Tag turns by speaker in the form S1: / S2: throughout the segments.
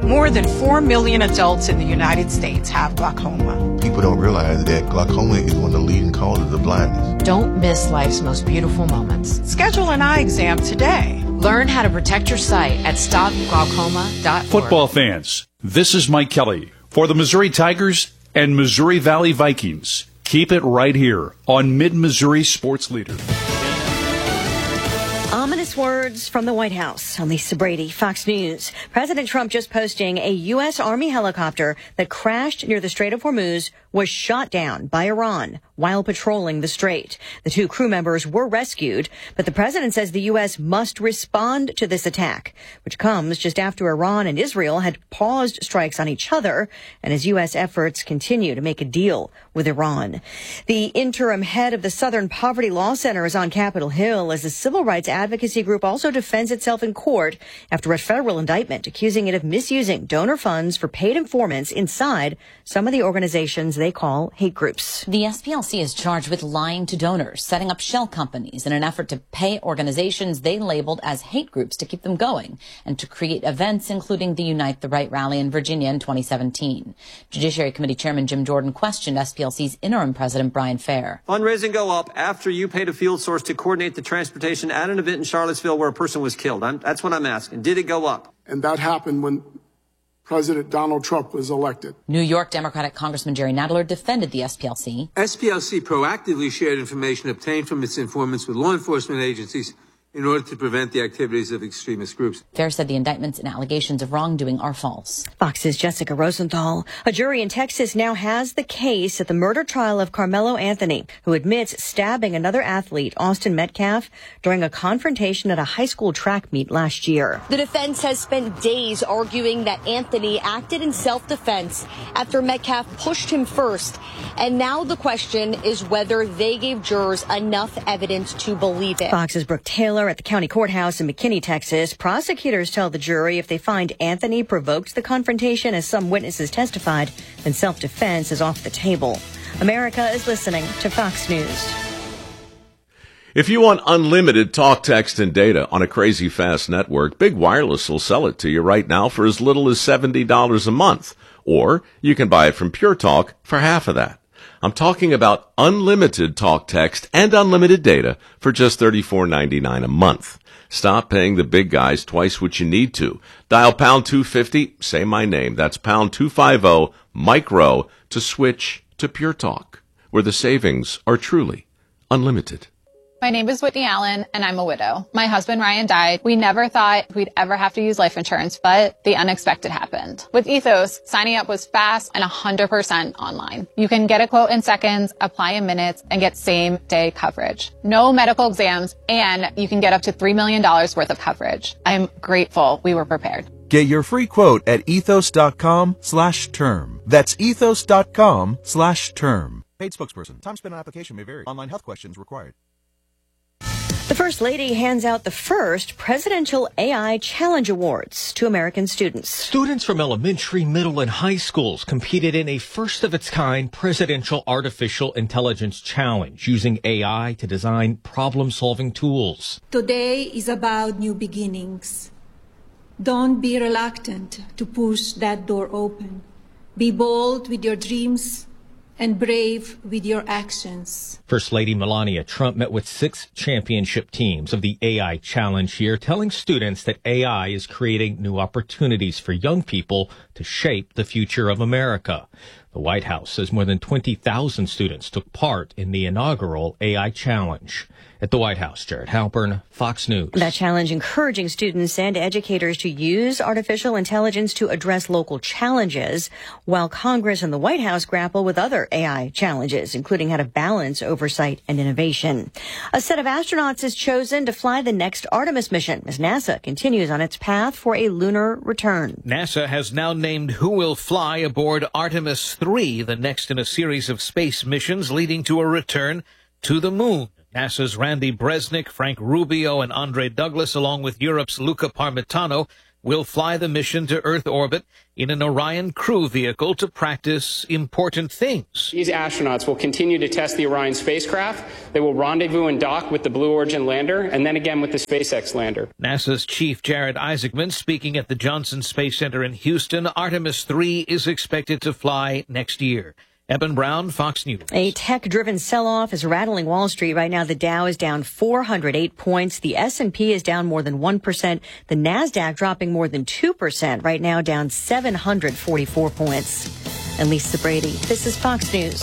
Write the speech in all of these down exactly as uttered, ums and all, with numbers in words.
S1: More than four million adults in the United States have glaucoma.
S2: People don't realize that glaucoma is one of the leading causes of blindness.
S3: Don't miss life's most beautiful moments.
S1: Schedule an eye exam today.
S3: Learn how to protect your sight at stop glaucoma dot org.
S4: Football fans, this is Mike Kelly for the Missouri Tigers and Missouri Valley Vikings. Keep it right here on Mid-Missouri Sports Leader.
S5: Ominous words from the White House. I'm Lisa Brady, Fox News. President Trump just posting a U S. Army helicopter that crashed near the Strait of Hormuz was shot down by Iran while patrolling the strait. The two crew members were rescued, but the president says the U S must respond to this attack, which comes just after Iran and Israel had paused strikes on each other and as U S efforts continue to make a deal with Iran. The interim head of the Southern Poverty Law Center is on Capitol Hill as the civil rights advocacy group also defends itself in court after a federal indictment accusing it of misusing donor funds for paid informants inside some of the organizations they call hate groups.
S6: The S P L C is charged with lying to donors, setting up shell companies in an effort to pay organizations they labeled as hate groups to keep them going, and to create events including the Unite the Right rally in Virginia in twenty seventeen. Judiciary Committee Chairman Jim Jordan questioned S P L C's interim president Brian Fair.
S7: Fundraising go up after you paid a field source to coordinate the transportation at an event in Charlottesville where a person was killed. I'm, that's what I'm asking. Did it go up?
S8: And that happened when President Donald Trump was elected.
S6: New York Democratic Congressman Jerry Nadler defended the S P L C.
S9: S P L C proactively shared information obtained from its informants with law enforcement agencies in order to prevent the activities of extremist groups.
S6: Fair said the indictments and allegations of wrongdoing are false.
S5: Fox's Jessica Rosenthal. A jury in Texas now has the case at the murder trial of Carmelo Anthony, who admits stabbing another athlete, Austin Metcalf, during a confrontation at a high school track meet last year.
S10: The defense has spent days arguing that Anthony acted in self-defense after Metcalf pushed him first. And now the question is whether they gave jurors enough evidence to believe it.
S5: Fox's Brooke Taylor at the county courthouse in McKinney, Texas. Prosecutors tell the jury if they find Anthony provoked the confrontation, as some witnesses testified, then self-defense is off the table. America is listening to Fox News.
S11: If you want unlimited talk, text, and data on a crazy fast network, Big Wireless will sell it to you right now for as little as seventy dollars a month. Or you can buy it from Pure Talk for half of that. I'm talking about unlimited talk, text, and unlimited data for just thirty-four ninety-nine a month. Stop paying the big guys twice what you need to. Dial pound two fifty, say my name. That's pound two fifty, micro, to switch to Pure Talk, where the savings are truly unlimited.
S12: My name is Whitney Allen, and I'm a widow. My husband, Ryan, died. We never thought we'd ever have to use life insurance, but the unexpected happened. With Ethos, signing up was fast and one hundred percent online. You can get a quote in seconds, apply in minutes, and get same-day coverage. No medical exams, and you can get up to three million dollars worth of coverage. I'm grateful we were prepared.
S13: Get your free quote at ethos.com slash term. That's ethos.com slash term. Paid spokesperson. Time spent on application may vary. Online health questions required.
S5: The First Lady hands out the first Presidential A I Challenge Awards to American students.
S14: Students from elementary, middle, and high schools competed in a first-of-its-kind Presidential Artificial Intelligence Challenge using A I to design problem-solving tools.
S15: Today is about new beginnings. Don't be reluctant to push that door open. Be bold with your dreams and brave with your actions.
S14: First Lady Melania Trump met with six championship teams of the A I Challenge here, telling students that A I is creating new opportunities for young people to shape the future of America. The White House says more than twenty thousand students took part in the inaugural A I Challenge. At the White House, Jared Halpern, Fox News.
S5: That challenge encouraging students and educators to use artificial intelligence to address local challenges, while Congress and the White House grapple with other A I challenges, including how to balance oversight and innovation. A set of astronauts is chosen to fly the next Artemis mission as NASA continues on its path for a lunar return.
S16: NASA has now named who will fly aboard Artemis three, the next in a series of space missions leading to a return to the moon. NASA's Randy Bresnik, Frank Rubio, and Andre Douglas, along with Europe's Luca Parmitano, will fly the mission to Earth orbit in an Orion crew vehicle to practice important things.
S17: These astronauts will continue to test the Orion spacecraft. They will rendezvous and dock with the Blue Origin lander and then again with the SpaceX lander.
S16: NASA's Chief Jared Isaacman speaking at the Johnson Space Center in Houston. Artemis three is expected to fly next year. Eben Brown, Fox News.
S5: A tech-driven sell-off is rattling Wall Street right now. The Dow is down four hundred eight points. The S and P is down more than one percent. The NASDAQ dropping more than two percent. Right now down seven hundred forty-four points. And Lisa Brady, this is Fox News.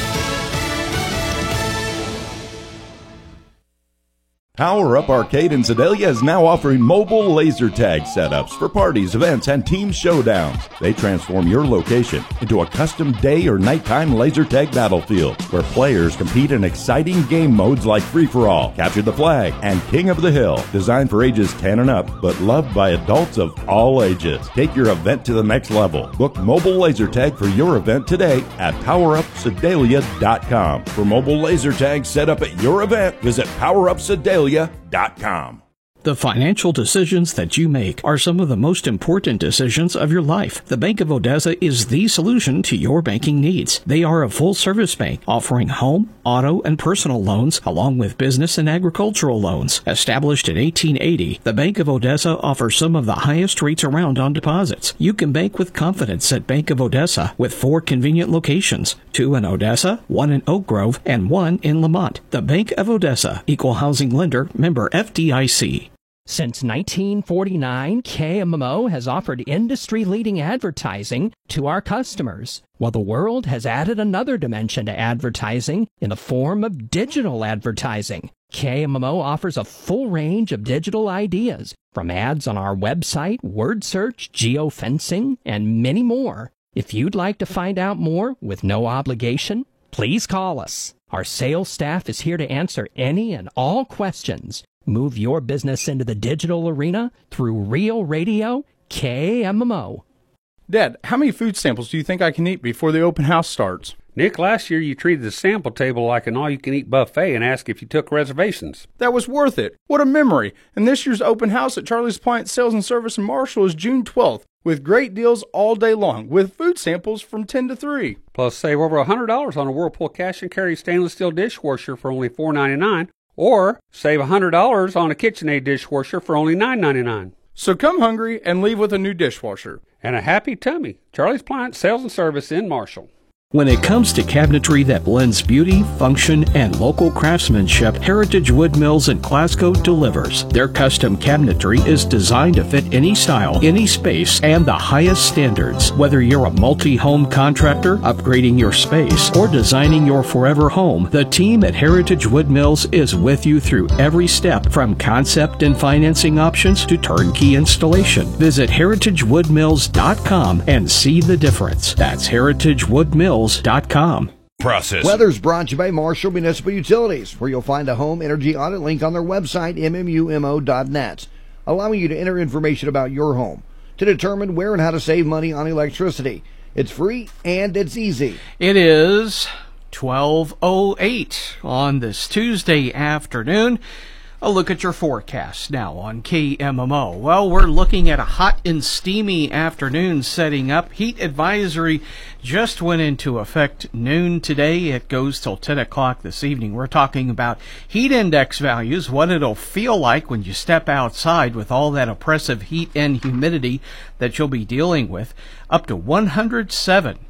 S18: Power Up Arcade in Sedalia is now offering mobile laser tag setups for parties, events, and team showdowns. They transform your location into a custom day or nighttime laser tag battlefield where players compete in exciting game modes like Free-for-All, Capture the Flag, and King of the Hill. Designed for ages ten and up, but loved by adults of all ages. Take your event to the next level. Book mobile laser tag for your event today at power up sedalia dot com. For mobile laser tag set up at your event, visit power up sedalia dot com.
S19: The financial decisions that you make are some of the most important decisions of your life. The Bank of Odessa is the solution to your banking needs. They are a full-service bank offering home, auto, and personal loans, along with business and agricultural loans. Established in eighteen eighty, the Bank of Odessa offers some of the highest rates around on deposits. You can bank with confidence at Bank of Odessa with four convenient locations, two in Odessa, one in Oak Grove, and one in Lamont. The Bank of Odessa, Equal Housing Lender, member F D I C.
S20: Since nineteen forty-nine, K M M O has offered industry-leading advertising to our customers, while the world has added another dimension to advertising in the form of digital advertising. K M M O offers a full range of digital ideas, from ads on our website, word search, geofencing, and many more. If you'd like to find out more with no obligation, please call us. Our sales staff is here to answer any and all questions. Move your business into the digital arena through Real Radio K M M O.
S21: Dad, how many food samples do you think I can eat before the open house starts?
S22: Nick, last year you treated the sample table like an all-you-can-eat buffet and asked if you took reservations.
S21: That was worth it. What a memory. And this year's open house at Charlie's Appliance Sales and Service in Marshall is June twelfth, with great deals all day long, with food samples from ten to three.
S22: Plus, save over one hundred dollars on a Whirlpool cash and carry stainless steel dishwasher for only four ninety-nine. Or save one hundred dollars on a KitchenAid dishwasher for only nine ninety-nine.
S21: So come hungry and leave with a new dishwasher.
S22: And a happy tummy. Charlie's Appliance Sales and Service in Marshall.
S19: When it comes to cabinetry that blends beauty, function, and local craftsmanship, Heritage Wood Mills in Glasgow delivers. Their custom cabinetry is designed to fit any style, any space, and the highest standards. Whether you're a multi-home contractor, upgrading your space, or designing your forever home, the team at Heritage Wood Mills is with you through every step, from concept and financing options to turnkey installation. Visit heritage wood mills dot com and see the difference. That's heritage wood mills dot com.
S23: Process. Weather's brought to you by Marshall Municipal Utilities, where you'll find a home energy audit link on their website, m m u m o dot net, allowing you to enter information about your home to determine where and how to save money on electricity. It's free and it's easy.
S19: It is twelve oh eight on this Tuesday afternoon. A look at your forecast now on K M M O. Well, we're looking at a hot and steamy afternoon setting up. Heat advisory just went into effect noon today. It goes till ten o'clock this evening. We're talking about heat index values, what it'll feel like when you step outside with all that oppressive heat and humidity that you'll be dealing with, up to one hundred seven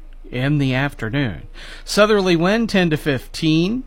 S19: in the afternoon. Southerly wind ten to fifteen.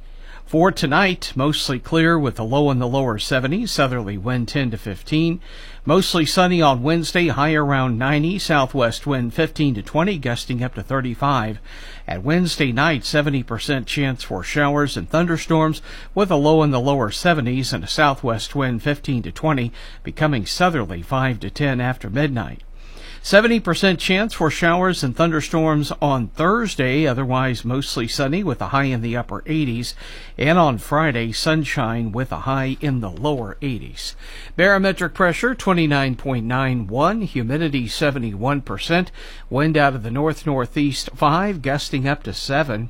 S19: For tonight, mostly clear with a low in the lower seventies, southerly wind ten to fifteen. Mostly sunny on Wednesday, high around ninety, southwest wind fifteen to twenty, gusting up to thirty-five. At Wednesday night, seventy percent chance for showers and thunderstorms with a low in the lower seventies and a southwest wind fifteen to twenty, becoming southerly five to ten after midnight. seventy percent chance for showers and thunderstorms on Thursday, otherwise mostly sunny with a high in the upper eighties. And on Friday, sunshine with a high in the lower eighties. Barometric pressure twenty-nine point nine one, humidity seventy-one percent, wind out of the north-northeast five, gusting up to seven.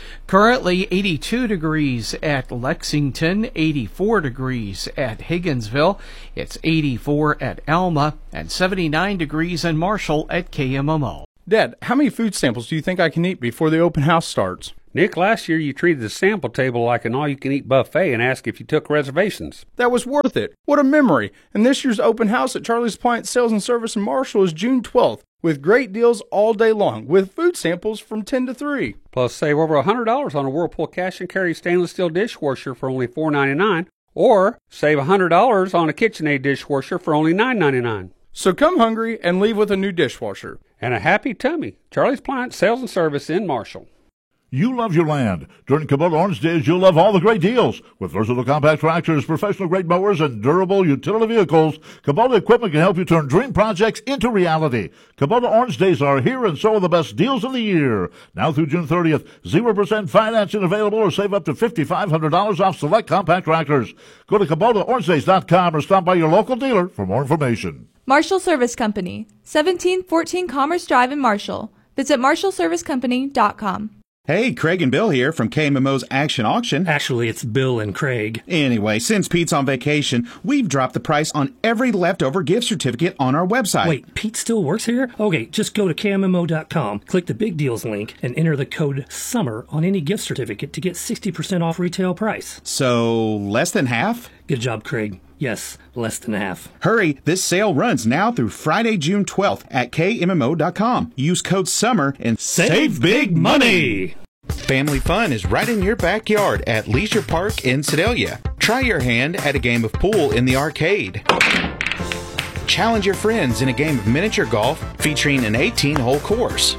S19: Currently eighty-two degrees at Lexington, eighty-four degrees at Higginsville. It's eighty-four at Alma and seventy-nine degrees in Marshall at K M M O.
S21: Dad, how many food samples do you think I can eat before the open house starts?
S22: Nick, last year you treated the sample table like an all-you-can-eat buffet and asked if you took reservations.
S21: That was worth it. What a memory. And this year's open house at Charlie's Appliance Sales and Service in Marshall is June twelfth, with great deals all day long, with food samples from ten to three.
S22: Plus, save over one hundred dollars on a Whirlpool cash and carry stainless steel dishwasher for only four ninety-nine, or save one hundred dollars on a KitchenAid dishwasher for only nine ninety-nine.
S21: So come hungry and leave with a new dishwasher.
S22: And a happy tummy. Charlie's Appliance Sales and Service in Marshall.
S1: You love your land. During Kubota Orange Days, you'll love all the great deals. With versatile compact tractors, professional-grade mowers, and durable utility vehicles, Kubota equipment can help you turn dream projects into reality. Kubota Orange Days are here, and so are the best deals of the year. Now through June thirtieth, zero percent financing available, or save up to five thousand five hundred dollars off select compact tractors. Go to Kubota Orange Days dot com or stop by your local dealer for more information.
S2: Marshall Service Company, seventeen fourteen Commerce Drive in Marshall. Visit marshall service company dot com.
S3: Hey, Craig and Bill here from K M M O's Action Auction.
S24: Actually, it's Bill and Craig.
S3: Anyway, since Pete's on vacation, we've dropped the price on every leftover gift certificate on our website.
S24: Wait, Pete still works here? Okay, just go to K M M O dot com, click the Big Deals link, and enter the code SUMMER on any gift certificate to get sixty percent off retail price.
S3: So, less than half?
S24: Good job, Craig. Yes, less than half.
S3: Hurry, this sale runs now through Friday, June twelfth at K M M O dot com. Use code SUMMER and
S24: save, save big money!
S3: Family fun is right in your backyard at Leisure Park in Sedalia. Try your hand at a game of pool in the arcade. Challenge your friends in a game of miniature golf featuring an eighteen-hole course.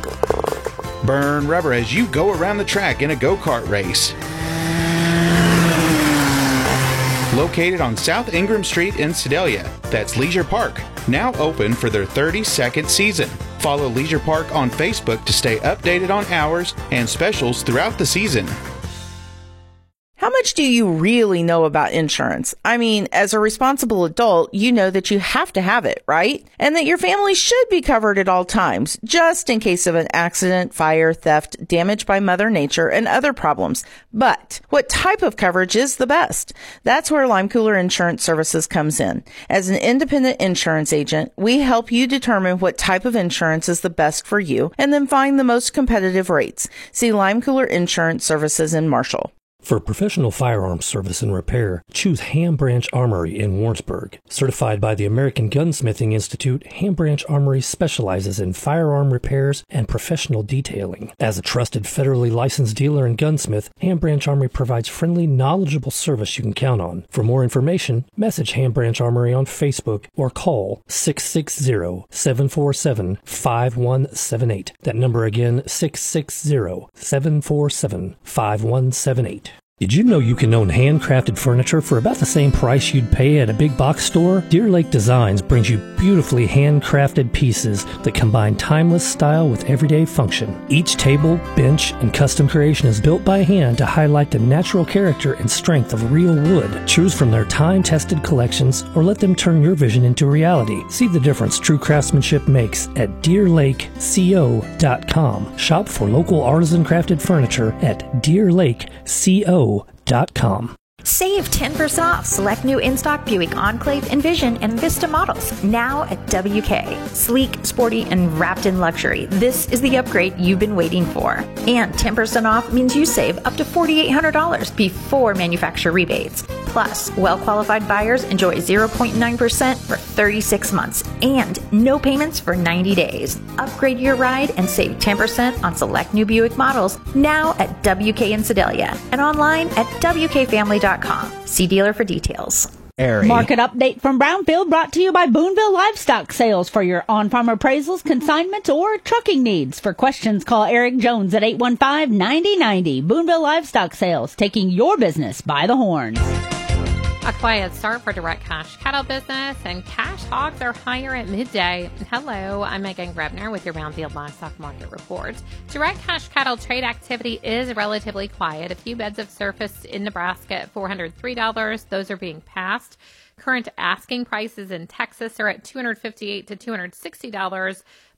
S3: Burn rubber as you go around the track in a go-kart race. Located on South Ingram Street in Sedalia, that's Leisure Park, now open for their thirty-second season. Follow Leisure Park on Facebook to stay updated on hours and specials throughout the season.
S25: How much do you really know about insurance? I mean, as a responsible adult, you know that you have to have it, right? And that your family should be covered at all times, just in case of an accident, fire, theft, damage by Mother Nature, and other problems. But what type of coverage is the best? That's where Lime Cooler Insurance Services comes in. As an independent insurance agent, we help you determine what type of insurance is the best for you and then find the most competitive rates. See Lime Cooler Insurance Services in Marshall.
S24: For professional firearms service and repair, choose Ham Branch Armory in Warrensburg. Certified by the American Gunsmithing Institute, Ham Branch Armory specializes in firearm repairs and professional detailing. As a trusted federally licensed dealer and gunsmith, Ham Branch Armory provides friendly, knowledgeable service you can count on. For more information, message Ham Branch Armory on Facebook or call six six zero, seven four seven, five one seven eight. That number again, six six zero, seven four seven, five one seven eight. Did you know you can own handcrafted furniture for about the same price you'd pay at a big box store? Deer Lake Designs brings you beautifully handcrafted pieces that combine timeless style with everyday function. Each table, bench, and custom creation is built by hand to highlight the natural character and strength of real wood. Choose from their time-tested collections or let them turn your vision into reality. See the difference true craftsmanship makes at deer lake co dot com. Shop for local artisan crafted furniture at deer lake co dot com.
S26: Save ten percent off select new in-stock Buick Enclave, Envision, and Vista models now at W K. Sleek, sporty, and wrapped in luxury. This is the upgrade you've been waiting for. And ten percent off means you save up to four thousand eight hundred dollars before manufacturer rebates. Plus, well-qualified buyers enjoy zero point nine percent for thirty-six months and no payments for ninety days. Upgrade your ride and save ten percent on select new Buick models now at W K in Sedalia and online at W K family dot com. See dealer for details.
S27: Airy. Market update from Brownfield brought to you by Boonville Livestock Sales for your on-farm appraisals, consignments, or trucking needs. For questions, call Eric Jones at eight one five, nine zero nine zero. Boonville Livestock Sales, taking your business by the horns.
S28: A quiet start for direct cash cattle business, and cash hogs are higher at midday. Hello, I'm Megan Grebner with your Brownfield Livestock Market Report. Direct cash cattle trade activity is relatively quiet. A few beds have surfaced in Nebraska at four hundred three dollars. Those are being passed. Current asking prices in Texas are at two hundred fifty-eight dollars to two hundred sixty dollars.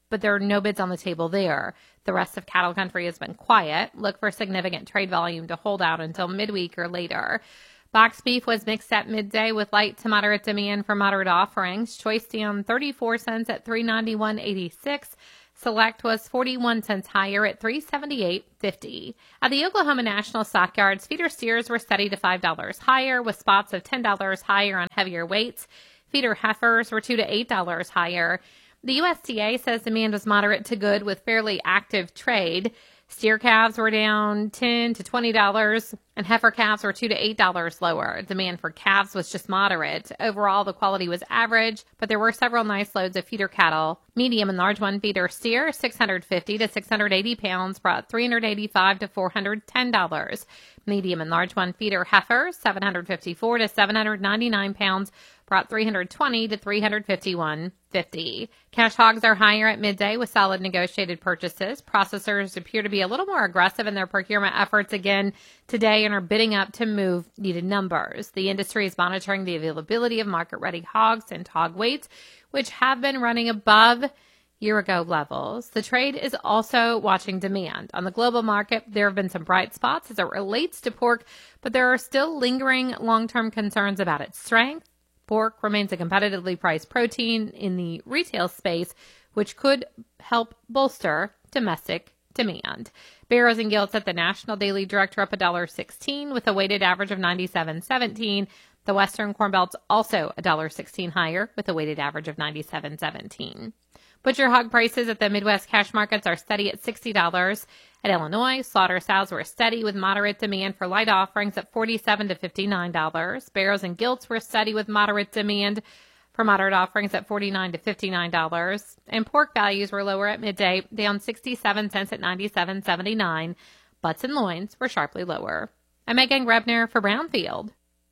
S28: but there are no bids on the table there. The rest of cattle country has been quiet. Look for significant trade volume to hold out until midweek or later. Box beef was mixed at midday with light to moderate demand for moderate offerings. Choice down thirty-four cents at three ninety-one eighty-six. Select was forty-one cents higher at three seventy-eight fifty. At the Oklahoma National Stockyards, feeder steers were steady to five dollars higher, with spots of ten dollars higher on heavier weights. Feeder heifers were two to eight dollars higher. The U S D A says demand was moderate to good with fairly active trade. Steer calves were down ten to twenty dollars, and heifer calves were two to eight dollars lower. Demand for calves was just moderate. Overall, the quality was average, but there were several nice loads of feeder cattle. Medium and large one feeder steer, six hundred fifty to six hundred eighty pounds, brought three hundred eighty-five to four hundred ten dollars. Medium and large one feeder heifers, seven hundred fifty-four to seven hundred ninety-nine pounds, brought three hundred twenty to three hundred fifty-one fifty. Cash hogs are higher at midday with solid negotiated purchases. Processors appear to be a little more aggressive in their procurement efforts again today and are bidding up to move needed numbers. The industry is monitoring the availability of market-ready hogs and hog weights, which have been running above year-ago levels. The trade is also watching demand. On the global market, there have been some bright spots as it relates to pork, but there are still lingering long-term concerns about its strength. Pork remains a competitively priced protein in the retail space, which could help bolster domestic demand. Barrows and Gilts at the National Daily Direct are up one dollar sixteen with a weighted average of ninety-seven seventeen. The Western Corn Belt's also one dollar sixteen higher with a weighted average of ninety-seven seventeen. Butcher hog prices at the Midwest cash markets are steady at sixty dollars. At Illinois, slaughter sows were steady with moderate demand for light offerings at forty-seven to fifty-nine dollars. Barrows and Gilts were steady with moderate demand for moderate offerings at forty-nine to fifty-nine dollars. And pork values were lower at midday, down sixty-seven cents at ninety-seven seventy-nine. Butts and loins were sharply lower. I'm Megan Grebner for Brownfield.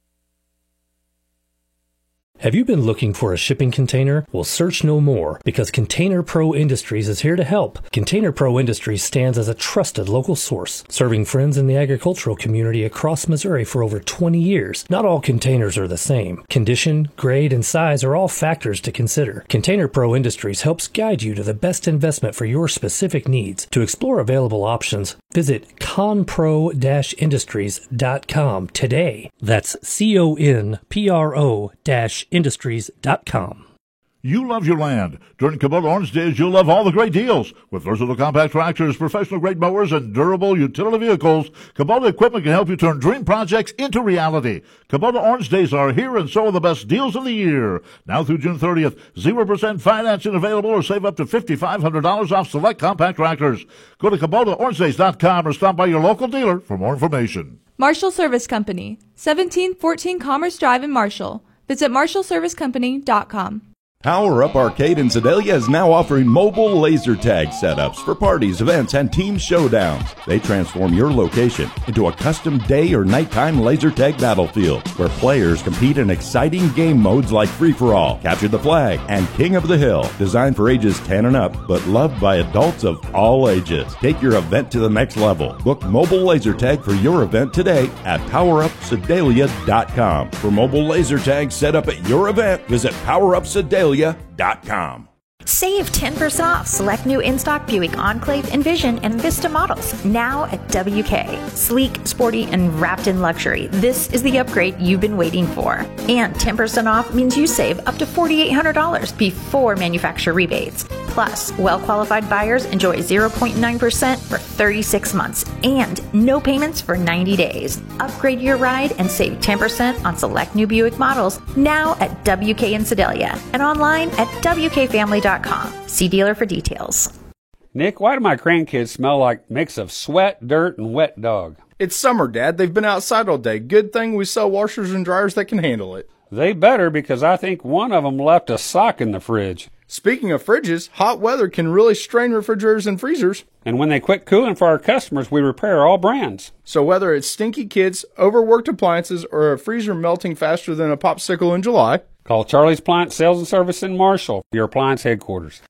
S24: Have you been looking for a shipping container? Well, search no more, because Container Pro Industries is here to help. Container Pro Industries stands as a trusted local source, serving friends in the agricultural community across Missouri for over twenty years. Not all containers are the same. Condition, grade, and size are all factors to consider. Container Pro Industries helps guide you to the best investment for your specific needs. To explore available options, visit conpro industries dot com today. That's C O N P R O industries dot com.
S1: You love your land. During Kubota Orange Days, you'll love all the great deals. With versatile compact tractors, professional grade mowers, and durable utility vehicles, Kubota equipment can help you turn dream projects into reality. Kubota Orange Days are here, and so are the best deals of the year. Now through June thirtieth, zero percent financing available, or save up to five thousand five hundred dollars off select compact tractors. Go to Kubota Orange Days dot com or stop by your local dealer for more information.
S2: Marshall Service Company, seventeen fourteen Commerce Drive in Marshall. Visit marshall service company dot com.
S18: Power Up Arcade in Sedalia is now offering mobile laser tag setups for parties, events, and team showdowns. They transform your location into a custom day or nighttime laser tag battlefield where players compete in exciting game modes like Free-for-All, Capture the Flag, and King of the Hill. Designed for ages ten and up, but loved by adults of all ages. Take your event to the next level. Book mobile laser tag for your event today at power up sedalia dot com. For mobile laser tag set up at your event, visit power up sedalia dot com.
S26: Save ten percent off select new in-stock Buick Enclave, Envision, and Vista models now at W K. Sleek, sporty, and wrapped in luxury. This is the upgrade you've been waiting for. And ten percent off means you save up to four thousand eight hundred dollars before manufacturer rebates. Plus, well-qualified buyers enjoy zero point nine percent for thirty-six months and no payments for ninety days. Upgrade your ride and save ten percent on select new Buick models now at W K in Sedalia and online at W K family dot com. See dealer for details.
S22: Nick, why do my grandkids smell like mix of sweat, dirt, and wet dog?
S21: It's summer, Dad. They've been outside all day. Good thing we sell washers and dryers that can handle it.
S22: They better, because I think one of them left a sock in the fridge.
S21: Speaking of fridges, hot weather can really strain refrigerators and freezers.
S22: And when they quit cooling for our customers, we repair all brands.
S21: So whether it's stinky kids, overworked appliances, or a freezer melting faster than a popsicle in July,
S22: call Charlie's Appliance Sales and Service in Marshall, your appliance headquarters.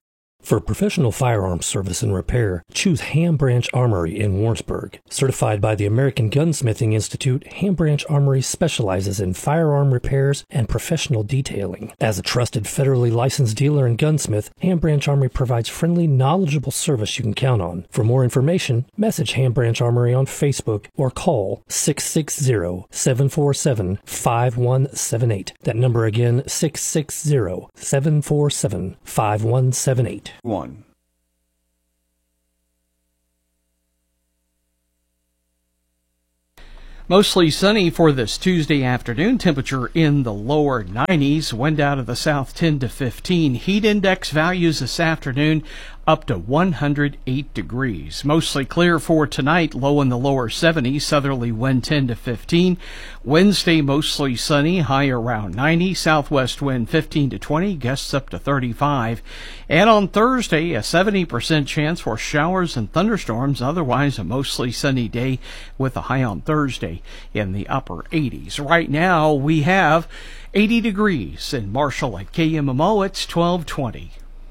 S24: For professional firearms service and repair, choose Ham Branch Armory in Warrensburg. Certified by the American Gunsmithing Institute, Ham Branch Armory specializes in firearm repairs and professional detailing. As a trusted federally licensed dealer and gunsmith, Ham Branch Armory provides friendly, knowledgeable service you can count on. For more information, message Ham Branch Armory on Facebook or call six six zero, seven four seven, five one seven eight. That number again, six six zero, seven four seven, five one seven eight.
S4: One.
S19: Mostly sunny for this Tuesday afternoon. Temperature in the lower nineties. Wind out of the south ten to fifteen. Heat index values this afternoon up to one hundred eight degrees. Mostly clear for tonight. Low in the lower seventies. Southerly wind ten to fifteen. Wednesday mostly sunny. High around ninety. Southwest wind fifteen to twenty. Gusts up to thirty-five. And on Thursday, a seventy percent chance for showers and thunderstorms. Otherwise, a mostly sunny day with a high on Thursday in the upper eighties. Right now, we have eighty degrees in Marshall at K M M O. It's twelve twenty.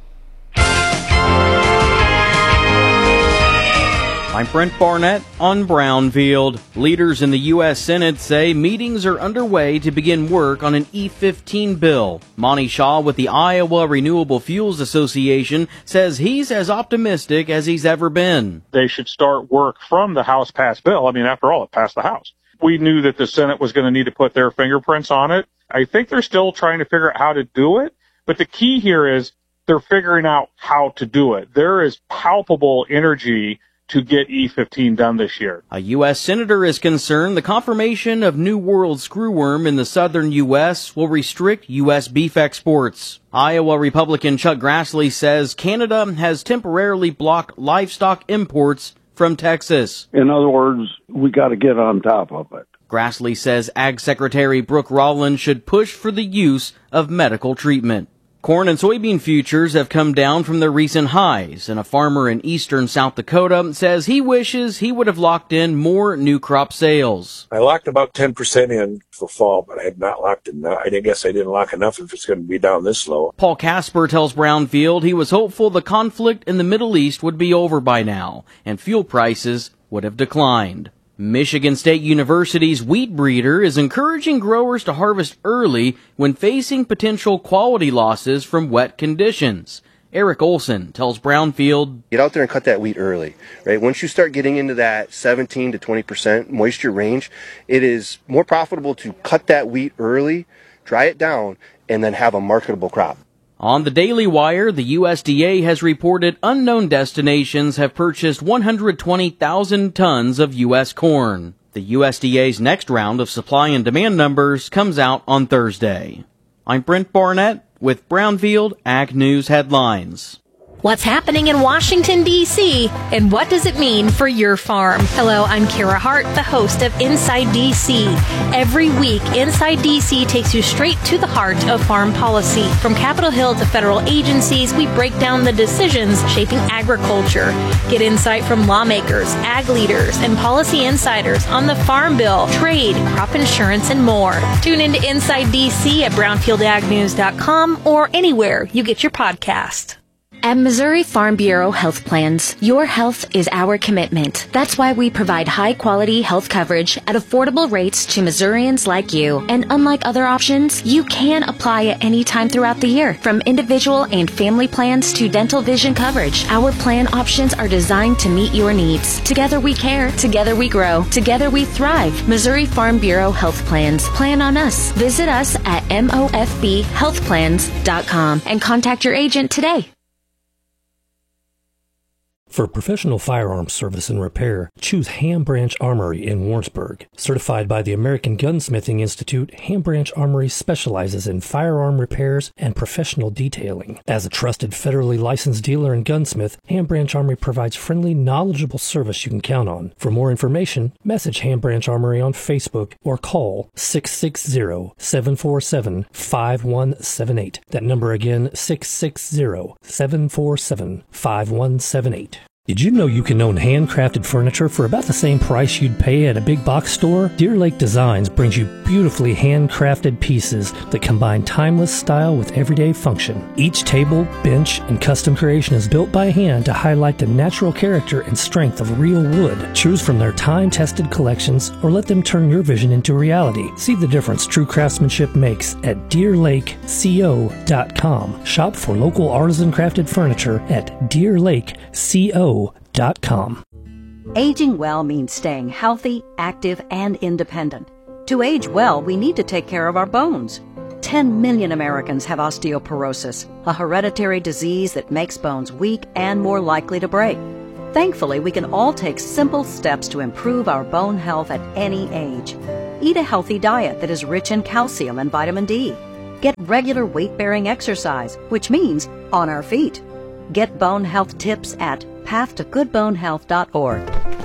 S6: I'm Brent Barnett on Brownfield. Leaders in the U S Senate say meetings are underway to begin work on an E fifteen bill. Monty Shaw with the Iowa Renewable Fuels Association says he's as optimistic as he's ever been.
S7: They should start work from the House-passed bill. I mean, after all, it passed the House. We knew that the Senate was going to need to put their fingerprints on it. I think they're still trying to figure out how to do it. But the key here is they're figuring out how to do it. There is palpable energy to get E fifteen done this year.
S6: A U S senator is concerned the confirmation of New World screwworm in the southern U S will restrict U S beef exports. Iowa Republican Chuck Grassley says Canada has temporarily blocked livestock imports from Texas.
S8: In other words, we got to get on top of it.
S6: Grassley says Ag Secretary Brooke Rollins should push for the use of medical treatment. Corn and soybean futures have come down from their recent highs, and a farmer in eastern South Dakota says he wishes he would have locked in more new crop sales.
S9: I locked about ten percent in for fall, but I had not locked in. I guess I didn't lock enough if it's going to be down this low.
S6: Paul Casper tells Brownfield he was hopeful the conflict in the Middle East would be over by now, and fuel prices would have declined. Michigan State University's wheat breeder is encouraging growers to harvest early when facing potential quality losses from wet conditions. Eric Olson tells Brownfield,
S10: get out there and cut that wheat early, right? Once you start getting into that seventeen to twenty percent moisture range, it is more profitable to cut that wheat early, dry it down, and then have a marketable crop.
S6: On the Daily Wire, the U S D A has reported unknown destinations have purchased one hundred twenty thousand tons of U S corn. The U S D A's next round of supply and demand numbers comes out on Thursday. I'm Brent Barnett with Brownfield Ag News Headlines.
S26: What's happening in Washington, D C, and what does it mean for your farm? Hello, I'm Kara Hart, the host of Inside D C. Every week, Inside D C takes you straight to the heart of farm policy. From Capitol Hill to federal agencies, we break down the decisions shaping agriculture. Get insight from lawmakers, ag leaders, and policy insiders on the Farm Bill, trade, crop insurance, and more. Tune into Inside D C at brownfield ag news dot com or anywhere you get your podcast.
S11: At Missouri Farm Bureau Health Plans, your health is our commitment. That's why we provide high-quality health coverage at affordable rates to Missourians like you. And unlike other options, you can apply at any time throughout the year. From individual and family plans to dental vision coverage, our plan options are designed to meet your needs. Together we care. Together we grow. Together we thrive. Missouri Farm Bureau Health Plans. Plan on us. Visit us at M O F B health plans dot com and contact your agent today.
S24: For professional firearms service and repair, choose Ham Branch Armory in Warrensburg. Certified by the American Gunsmithing Institute, Ham Branch Armory specializes in firearm repairs and professional detailing. As a trusted federally licensed dealer and gunsmith, Ham Branch Armory provides friendly, knowledgeable service you can count on. For more information, message Ham Branch Armory on Facebook or call six six zero, seven four seven, five one seven eight. That number again, six six zero, seven four seven, five one seven eight. Did you know you can own handcrafted furniture for about the same price you'd pay at a big box store? Deer Lake Designs brings you beautifully handcrafted pieces that combine timeless style with everyday function. Each table, bench, and custom creation is built by hand to highlight the natural character and strength of real wood. Choose from their time-tested collections or let them turn your vision into reality. See the difference true craftsmanship makes at deer lake co dot com. Shop for local artisan crafted furniture at deer lake co dot com.
S4: Aging well means staying healthy, active, and independent. To age well, we need to take care of our bones. ten million Americans have osteoporosis, a hereditary disease that makes bones weak and more likely to break. Thankfully, we can all take simple steps to improve our bone health at any age. Eat a healthy diet that is rich in calcium and vitamin D. Get regular weight-bearing exercise, which means on our feet. Get bone health tips at path to good bone health dot org.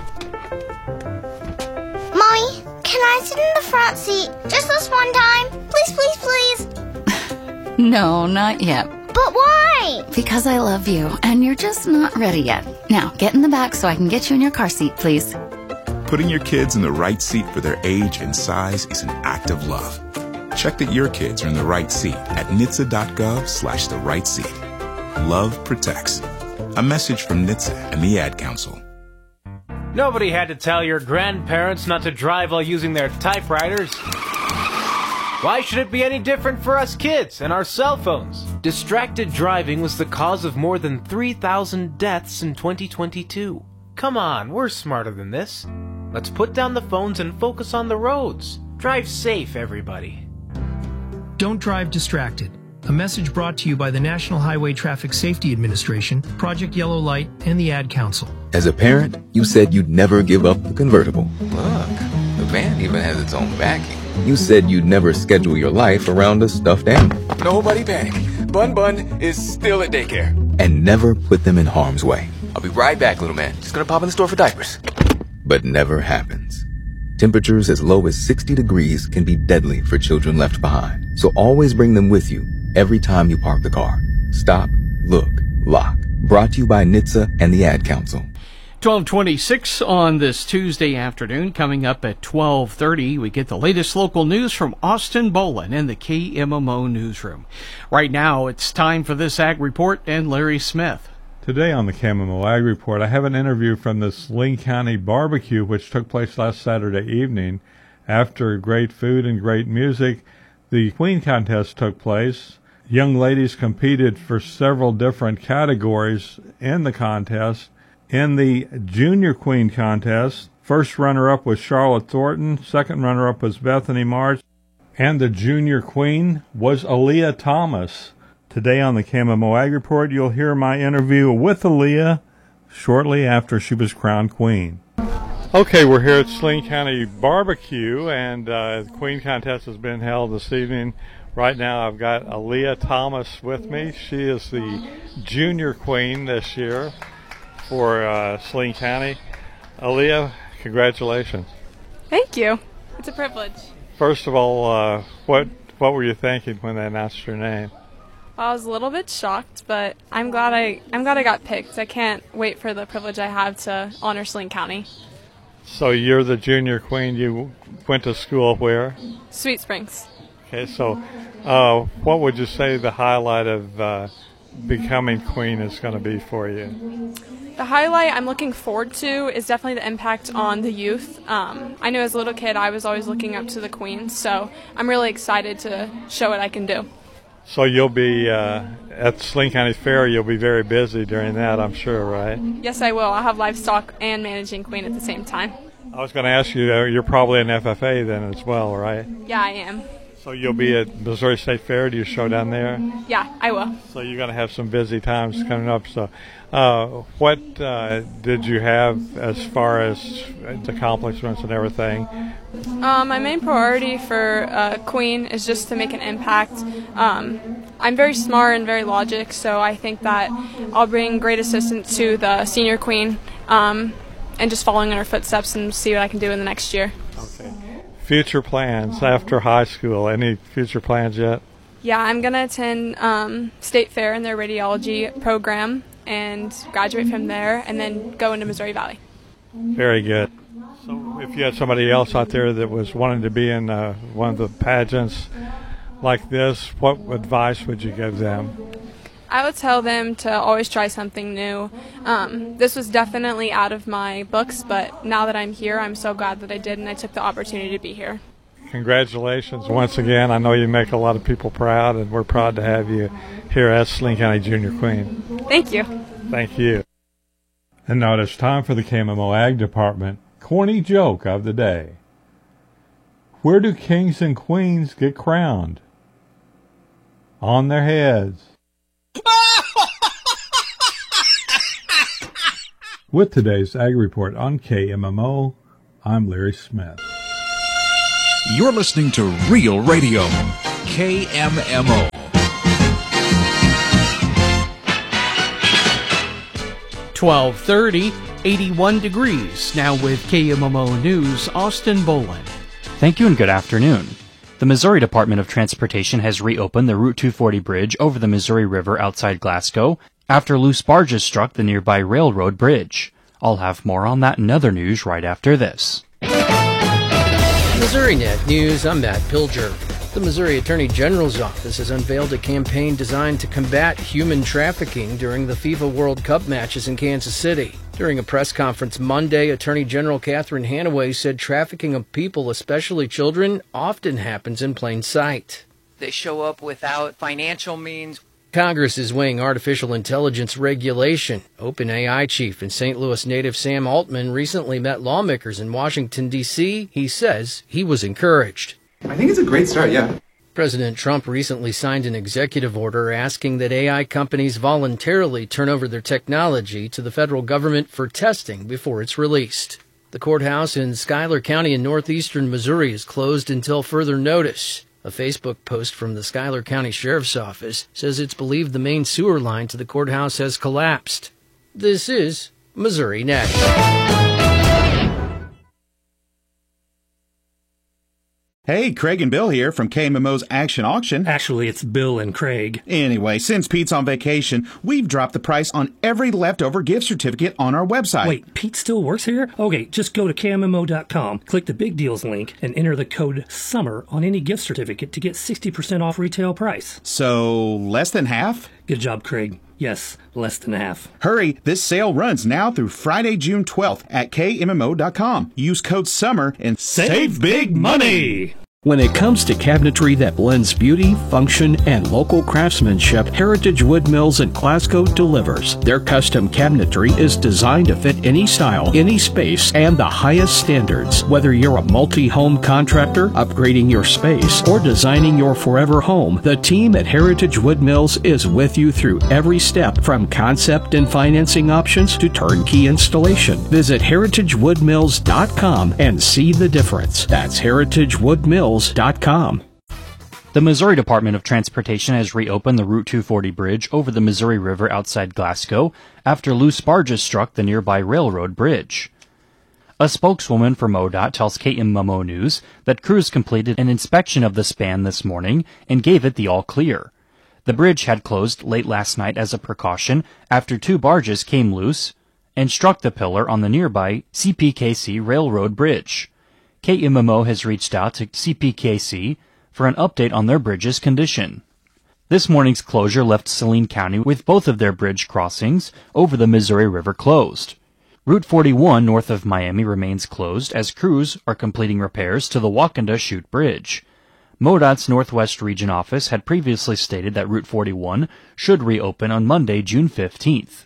S5: Mommy, can I sit in the front seat just this one time? Please, please, please.
S12: No, not yet.
S5: But why?
S12: Because I love you, and you're just not ready yet. Now, get in the back so I can get you in your car seat, please.
S13: Putting your kids in the right seat for their age and size is an act of love. Check that your kids are in the right seat at N H T S A dot gov slash the right seat. Love protects. A message from N H T S A and the Ad Council.
S14: Nobody had to tell your grandparents not to drive while using their typewriters. Why should it be any different for us kids and our cell phones? Distracted driving was the cause of more than three thousand deaths in twenty twenty-two. Come on, we're smarter than this. Let's put down the phones and focus on the roads. Drive safe, everybody.
S15: Don't drive distracted. A message brought to you by the National Highway Traffic Safety Administration, Project Yellow Light, and the Ad Council.
S16: As a parent, you said you'd never give up the convertible. Look, the van even has its own backing. You said you'd never schedule your life around a stuffed animal. Nobody panic. Bun Bun is still at daycare. And never put them in harm's way. I'll be right back, little man. Just gonna pop in the store for diapers. But never happens. Temperatures as low as sixty degrees can be deadly for children left behind. So always bring them with you every time you park the car. Stop, look, lock. Brought to you by N H T S A and the Ad Council.
S19: twelve twenty-six on this Tuesday afternoon. Coming up at twelve thirty, we get the latest local news from Austin Bolin in the K M M O newsroom. Right now, it's time for this Ag Report and Larry Smith.
S17: Today on the K M M O Ag Report, I have an interview from the Saline County Barbecue, which took place last Saturday evening. After great food and great music, the Queen Contest took place. Young ladies competed for several different categories in the contest. In the Junior Queen Contest, first runner-up was Charlotte Thornton, second runner-up was Bethany March, and the Junior Queen was Aaliyah Thomas. Today on the K M M O Ag Report, you'll hear my interview with Aaliyah shortly after she was crowned queen. Okay, we're here at Saline County Barbecue, and uh, the Queen Contest has been held this evening. Right now I've got Aaliyah Thomas with me. She is the Junior Queen this year for uh, Saline County. Aaliyah, congratulations.
S29: Thank you. It's a privilege.
S17: First of all, uh, what what were you thinking when they announced your name?
S29: Well, I was a little bit shocked, but I'm glad I I'm glad I got picked. I can't wait for the privilege I have to honor Saline County.
S17: So you're the Junior Queen. You went to school where?
S29: Sweet Springs.
S17: Okay, so uh, what would you say the highlight of uh, becoming queen is going to be for you?
S29: The highlight I'm looking forward to is definitely the impact on the youth. Um, I know as a little kid I was always looking up to the queen, so I'm really excited to show what I can do.
S17: So you'll be uh, at Saline County Fair, you'll be very busy during that, I'm sure, right?
S29: Yes, I will. I'll have livestock and managing queen at the same time.
S17: I was going to ask you, uh, you're probably an F F A then as well, right?
S29: Yeah, I am.
S17: So you'll be at Missouri State Fair. Do you show down there?
S29: Yeah, I will.
S17: So you're going to have some busy times coming up. So uh, what uh, did you have as far as accomplishments and everything?
S29: Um, my main priority for uh, Queen is just to make an impact. Um, I'm very smart and very logic, so I think that I'll bring great assistance to the Senior Queen um, and just following in her footsteps and see what I can do in the next year.
S17: Okay. Future plans after high school. Any future plans yet?
S29: Yeah, I'm going to attend um, State Fair in their radiology program and graduate from there and then go into Missouri Valley.
S17: Very good. So if you had somebody else out there that was wanting to be in uh, one of the pageants like this, what advice would you give them?
S29: I would tell them to always try something new. Um, this was definitely out of my books, but now that I'm here, I'm so glad that I did and I took the opportunity to be here.
S17: Congratulations once again. I know you make a lot of people proud, and we're proud to have you here as Saline County Junior Queen.
S29: Thank you.
S17: Thank you. And now it's time for the K M M O Ag Department corny joke of the day. Where do kings and queens get crowned? On their heads. With today's Ag Report on K M M O, I'm Larry Smith.
S1: You're listening to Real Radio, K M M O.
S19: twelve thirty, eighty-one degrees. Now with K M M O News, Austin Boland.
S2: Thank you and good afternoon. The Missouri Department of Transportation has reopened the Route two forty bridge over the Missouri River outside Glasgow after loose barges struck the nearby railroad bridge. I'll have more on that and other news right after this.
S3: MissouriNet News, I'm Matt Pilger. The Missouri Attorney General's office has unveiled a campaign designed to combat human trafficking during the FIFA World Cup matches in Kansas City. During a press conference Monday, Attorney General Catherine Hanaway said trafficking of people, especially children, often happens in plain sight.
S18: They show up without financial means.
S3: Congress is weighing artificial intelligence regulation. OpenAI chief and Saint Louis native Sam Altman recently met lawmakers in Washington, D C He says he was encouraged.
S20: I think it's a great start, yeah.
S3: President Trump recently signed an executive order asking that A I companies voluntarily turn over their technology to the federal government for testing before it's released. The courthouse in Schuyler County in northeastern Missouri is closed until further notice. A Facebook post from the Schuyler County Sheriff's Office says it's believed the main sewer line to the courthouse has collapsed. This is MissouriNet.
S23: Hey, Craig and Bill here from K M M O's Action Auction.
S24: Actually, it's Bill and Craig.
S23: Anyway, since Pete's on vacation, we've dropped the price on every leftover gift certificate on our website.
S24: Wait, Pete still works here? Okay, just go to K M M O dot com, click the Big Deals link, and enter the code SUMMER on any gift certificate to get sixty percent off retail price.
S23: So, less than half?
S24: Good job, Craig. Yes, less than half.
S23: Hurry, this sale runs now through Friday, June twelfth at K M M O dot com. Use code SUMMER and save, save big money!
S25: When it comes to cabinetry that blends beauty, function, and local craftsmanship, Heritage Wood Mills in Glasgow delivers. Their custom cabinetry is designed to fit any style, any space, and the highest standards. Whether you're a multi-home contractor, upgrading your space, or designing your forever home, the team at Heritage Wood Mills is with you through every step, from concept and financing options to turnkey installation. Visit heritage wood mills dot com and see the difference. That's heritage wood mills dot com.
S2: The Missouri Department of Transportation has reopened the Route two forty bridge over the Missouri River outside Glasgow after loose barges struck the nearby railroad bridge. A spokeswoman for MoDOT tells K M M O News that crews completed an inspection of the span this morning and gave it the all clear. The bridge had closed late last night as a precaution after two barges came loose and struck the pillar on the nearby C P K C railroad bridge. K M M O has reached out to C P K C for an update on their bridge's condition. This morning's closure left Saline County with both of their bridge crossings over the Missouri River closed. Route forty-one north of Miami remains closed as crews are completing repairs to the Wakanda Chute Bridge. MoDOT's Northwest Region office had previously stated that Route forty-one should reopen on Monday, June fifteenth.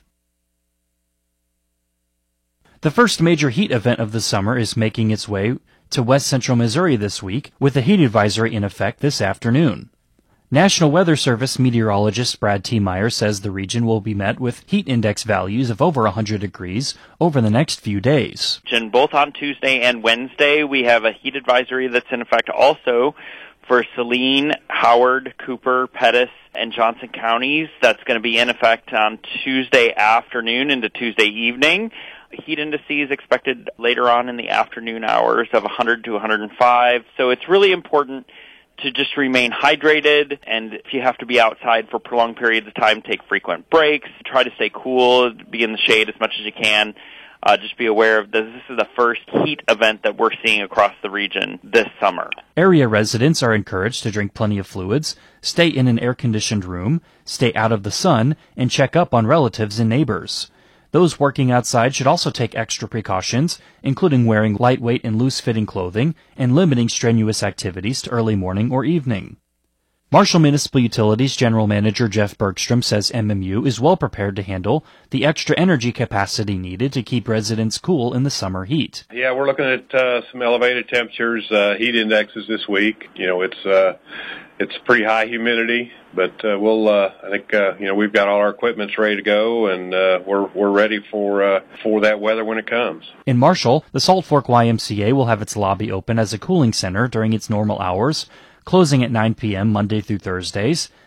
S2: The first major heat event of the summer is making its way to west central Missouri this week, with a heat advisory in effect this afternoon. National Weather Service meteorologist Brad T. Meyer says the region will be met with heat index values of over one hundred degrees over the next few days.
S27: And both on Tuesday and Wednesday, we have a heat advisory that's in effect also for Saline, Howard, Cooper, Pettis, and Johnson counties. That's going to be in effect on Tuesday afternoon into Tuesday evening. Heat indices expected later on in the afternoon hours of one hundred to one hundred five. So it's really important to just remain hydrated, and if you have to be outside for prolonged periods of time, take frequent breaks, try to stay cool, be in the shade as much as you can. Uh, just be aware of this. This is the first heat event that we're seeing across the region this summer.
S2: Area residents are encouraged to drink plenty of fluids, stay in an air-conditioned room, stay out of the sun, and check up on relatives and neighbors. Those working outside should also take extra precautions, including wearing lightweight and loose-fitting clothing and limiting strenuous activities to early morning or evening. Marshall Municipal Utilities General Manager Jeff Bergstrom says M M U is well prepared to handle the extra energy capacity needed to keep residents cool in the summer heat.
S6: Yeah, we're looking at uh, some elevated temperatures, uh, heat indexes this week. You know, it's uh, it's pretty high humidity, but uh, we'll. Uh, I think uh, you know we've got all our equipment's ready to go, and uh, we're we're ready for uh, for that weather when it comes.
S2: In Marshall, the Salt Fork Y M C A will have its lobby open as a cooling center during its normal hours, closing at nine p.m. Monday through Thursdays.